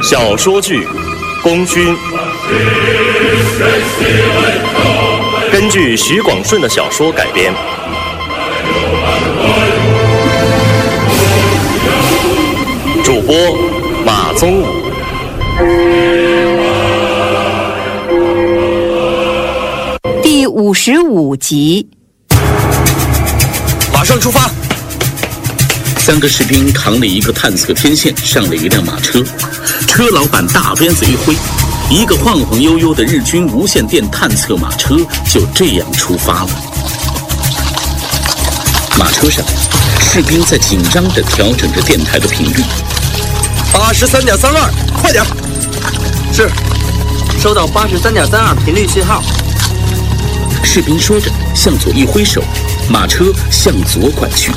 小说剧《功勋》根据许广顺的小说改编。主播马宗武。 第55集。 马上出发。 3个士兵扛了一个探测天线，上了一辆马车。车老板大鞭子一挥，一个晃晃悠悠的日军无线电探测马车就这样出发了。马车上，士兵在紧张地调整着电台的频率。 83.32，快点！ 是，收到83.32频率信号。 士兵说着，向左一挥手，马车向左拐去。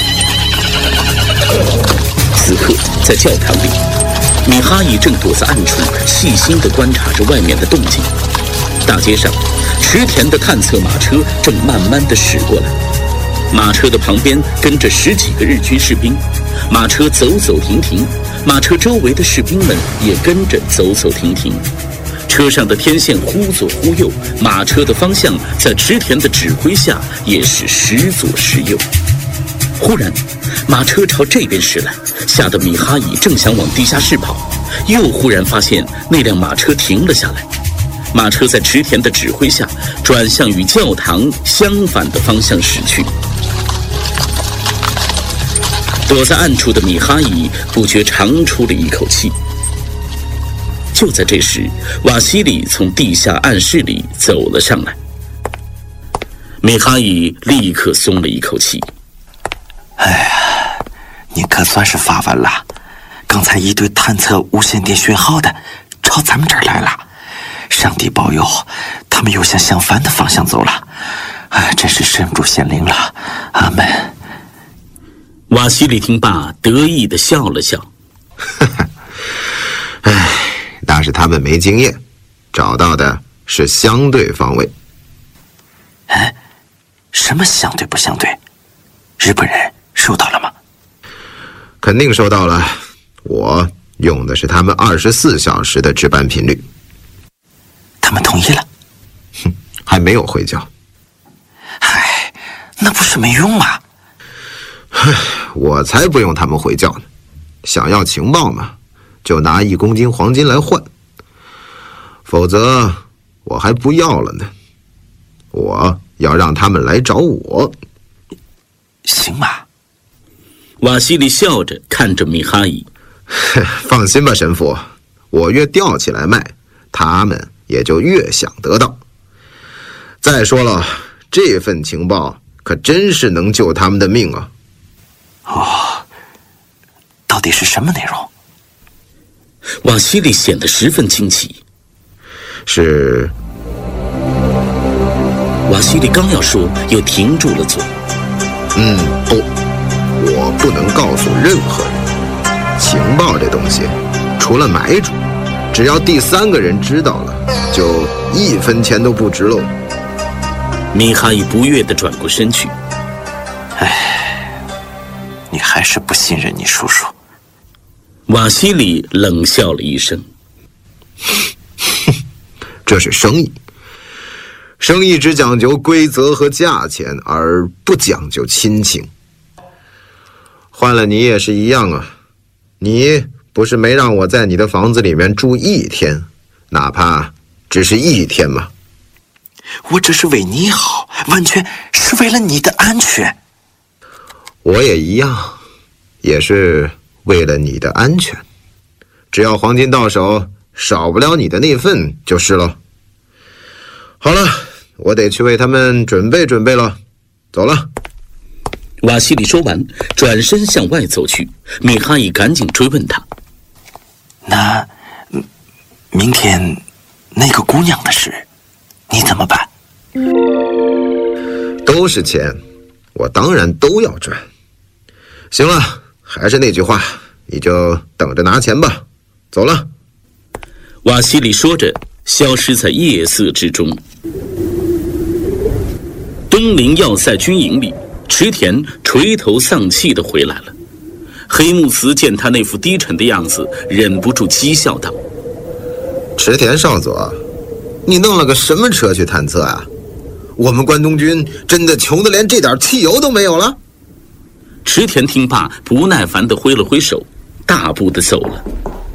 此刻，在教堂里，米哈伊正躲在暗处，细心地观察着外面的动静。大街上，池田的探测马车正慢慢地驶过来，马车的旁边跟着10几个日军士兵，马车走走停停，马车周围的士兵们也跟着走走停停。车上的天线忽左忽右，马车的方向在池田的指挥下也是时左时右。忽然，马车朝这边驶来，吓得米哈伊正想往地下室跑，又忽然发现那辆马车停了下来。马车在池田的指挥下转向与教堂相反的方向驶去。躲在暗处的米哈伊不觉长出了一口气。就在这时，瓦西里从地下暗室里走了上来。米哈伊立刻松了一口气。 哎呀，你可算是发完了！刚才一队探测无线电讯号的朝咱们这儿来了，上帝保佑，他们又向相反的方向走了。哎，真是神主显灵了，阿门。 瓦西里听罢，得意地笑了笑。 哎，那是他们没经验，找到的是相对方位。 哎，什么相对不相对？日本人收到了吗？ 肯定收到了，我用的是他们24小时的值班频率。 他们同意了？ 哼，还没有回交。 唉，那不是没用吗？ 我才不用他们回教呢，想要情报嘛，就拿1公斤黄金来换，否则我还不要了呢。我要让他们来找我。 行吗？ 瓦西里笑着看着米哈伊。 放心吧，神父，我越吊起来卖，他们也就越想得到。再说了，这份情报可真是能救他们的命啊！ 哦，到底是什么内容？ 瓦西里显得十分惊奇。 是…… 瓦西里刚要说，又停住了嘴。 不，我不能告诉任何人。情报这东西，除了买主，只要第3个人知道了，就1分钱都不值喽。 米哈伊不悦地转过身去。 唉，你还是不信任你叔叔。 瓦西里冷笑了一声。 这是生意，生意只讲究规则和价钱，而不讲究亲情。换了你也是一样啊，你不是没让我在你的房子里面住1天，哪怕只是1天吗？ 我这是为你好，完全是为了你的安全。 我也一样，也是为了你的安全。只要黄金到手，少不了你的那份就是了。好了，我得去为他们准备准备了，走了。 瓦西里说完，转身向外走去。米哈伊赶紧追问他：“ 那明天那个姑娘的事，你怎么办？” 都是钱，我当然都要赚。行了，还是那句话，你就等着拿钱吧。走了。 瓦西里说着，消失在夜色之中。东陵要塞军营里，池田垂头丧气地回来了。 黑木慈见他那副低沉的样子，忍不住讥笑道：“ 池田少佐，你弄了个什么车去探测啊？我们关东军真的穷得连这点汽油都没有了？” 池田听罢，不耐烦地挥了挥手，大步地走了。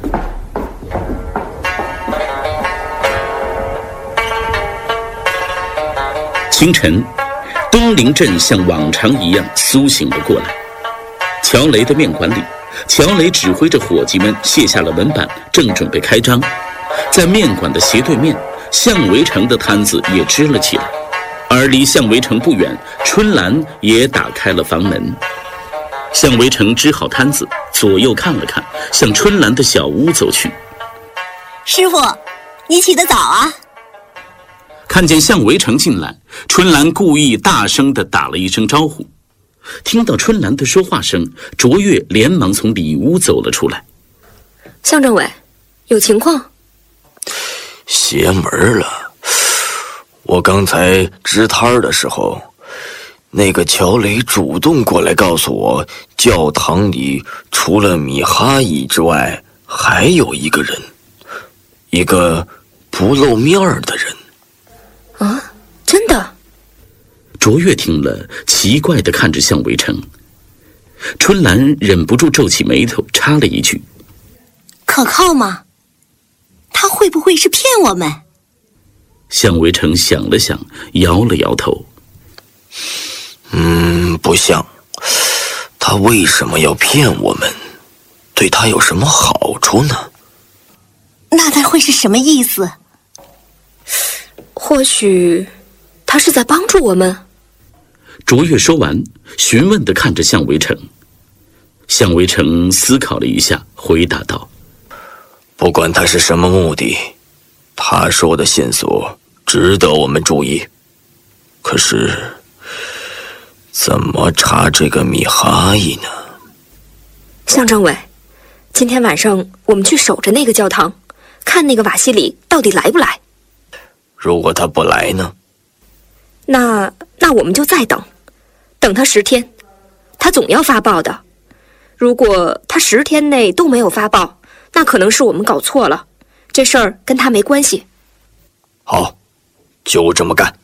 清晨，东陵镇像往常一样苏醒了过来。乔雷的面馆里，乔雷指挥着伙计们卸下了门板，正准备开张。在面馆的斜对面，向围城的摊子也支了起来，而离向围城不远，春兰也打开了房门。向围城支好摊子，左右看了看，向春兰的小屋走去。 师傅，你起得早啊！ 看见向围城进来，春兰故意大声地打了一声招呼。听到春兰的说话声，卓越连忙从里屋走了出来。 向政委，有情况？ 邪门了！我刚才支摊的时候，那个乔雷主动过来告诉我，教堂里除了米哈伊之外，还有一个人，一个不露面的人。 啊，真的？ 卓越听了，奇怪地看着向围城。春兰忍不住皱起眉头，插了一句：“ 可靠吗？他会不会是骗我们？” 向围城想了想，摇了摇头：“ 不像。他为什么要骗我们？对他有什么好处呢？” 那他会是什么意思？ 或许他是在帮助我们。 卓越说完，询问地看着向围城。向围城思考了一下，回答道：“ 不管他是什么目的，他说的线索值得我们注意。可是，怎么查这个米哈伊呢？” 向政委，今天晚上我们去守着那个教堂，看那个瓦西里到底来不来。 如果他不来呢？ 那我们就再等他10天，他总要发报的。如果他10天内都没有发报，那可能是我们搞错了，这事儿跟他没关系。 好，就这么干。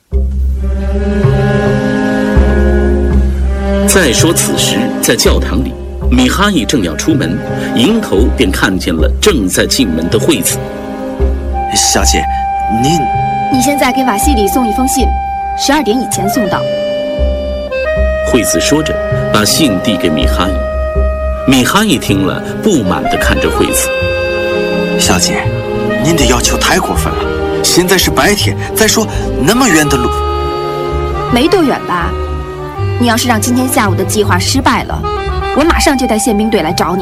再说此时，在教堂里，米哈伊正要出门，迎头便看见了正在进门的惠子。 小姐， 你现在给瓦西里送一封信，12点以前送到。 惠子说着，把信递给米哈伊。米哈伊听了，不满地看着惠子：“ 小姐，您的要求太过分了。现在是白天，再说那么远的路， 没多远吧？你要是让今天下午的计划失败了，我马上就带宪兵队来找你。”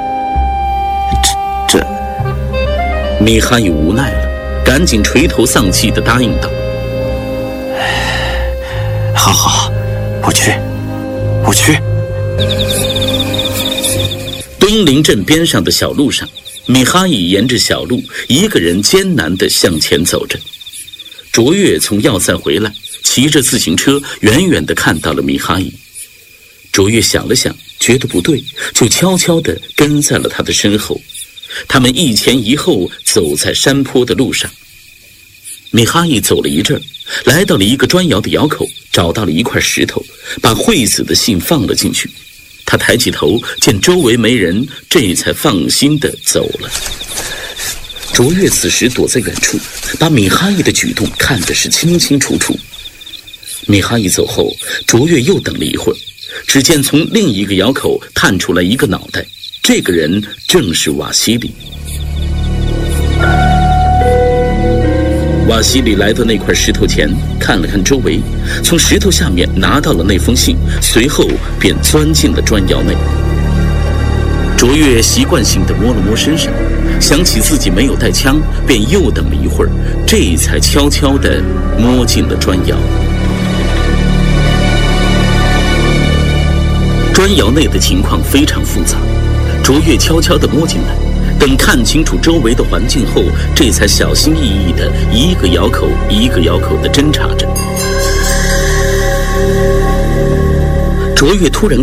这…… 米哈伊无奈了，赶紧垂头丧气地答应道：“ 好，我去。” 东陵镇边上的小路上，米哈伊沿着小路一个人艰难地向前走着。卓越从要塞回来，骑着自行车远远地看到了米哈伊。卓越想了想，觉得不对，就悄悄地跟在了他的身后。他们一前一后走在山坡的路上。米哈伊走了一阵，来到了一个砖窑的窑口，找到了一块石头，把惠子的信放了进去。他抬起头，见周围没人，这才放心地走了。卓越此时躲在远处，把米哈伊的举动看得是清清楚楚。米哈伊走后，卓越又等了一会儿，只见从另一个窑口探出来一个脑袋，这个人正是瓦西里。瓦西里来到那块石头前，看了看周围，从石头下面拿到了那封信，随后便钻进了砖窑内。卓越习惯性地摸了摸身上，想起自己没有带枪，便又等了一会儿，这才悄悄地摸进了砖窑。砖窑内的情况非常复杂，卓越悄悄地摸进来，等看清楚周围的环境后，这才小心翼翼地一个窑口一个窑口地侦查着。卓越突然